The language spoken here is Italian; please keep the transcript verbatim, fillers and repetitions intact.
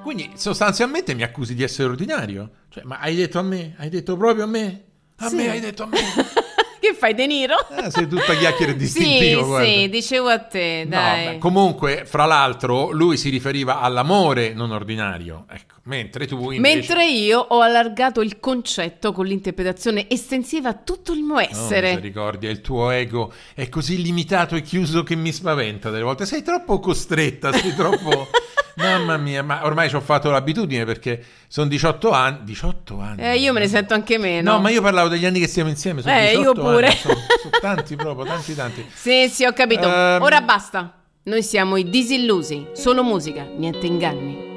quindi sostanzialmente mi accusi di essere ordinario? Cioè, ma hai detto a me? Hai detto proprio a me? A Sì. me hai detto a me? Che fai, De Niro? Eh, sei tutta chiacchiere distintivo. Sì, guarda. sì, dicevo a te, No, dai. beh, comunque, fra l'altro, lui si riferiva all'amore non ordinario, ecco, mentre tu invece... Mentre io ho allargato il concetto con l'interpretazione estensiva a tutto il mio Oh, essere. misericordia, il tuo ego è così limitato e chiuso che mi spaventa delle volte. Sei troppo costretta, sei troppo... Mamma mia, ma ormai ci ho fatto l'abitudine perché sono diciotto anni. diciotto anni. Eh, io me ne sento anche meno. No, ma io parlavo degli anni che stiamo insieme. Sono Eh, io diciotto pure. anni, sono, sono tanti proprio, tanti, tanti. Sì, sì, ho capito. Ehm, Ora basta. Noi siamo i disillusi. Solo musica, niente inganni.